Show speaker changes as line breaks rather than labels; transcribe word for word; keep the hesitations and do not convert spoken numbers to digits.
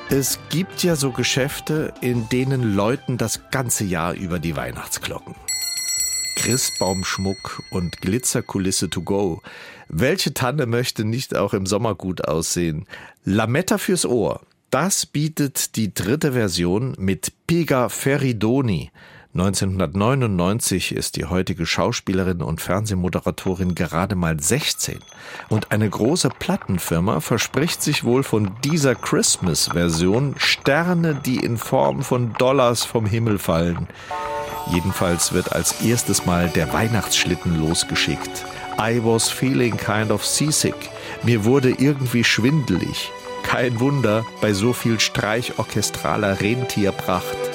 Es gibt ja so Geschäfte, in denen läuten das ganze Jahr über die Weihnachtsglocken. Christbaumschmuck und Glitzerkulisse to go. Welche Tanne möchte nicht auch im Sommer gut aussehen? Lametta fürs Ohr. Das bietet die dritte Version mit Pega Ferridoni. neunzehnhundertneunundneunzig ist die heutige Schauspielerin und Fernsehmoderatorin gerade mal sechzehn. Und eine große Plattenfirma verspricht sich wohl von dieser Christmas-Version Sterne, die in Form von Dollars vom Himmel fallen. Jedenfalls wird als erstes Mal der Weihnachtsschlitten losgeschickt. I was feeling kind of seasick. Mir wurde irgendwie schwindelig. Kein Wunder bei so viel streichorchestraler Rentierpracht.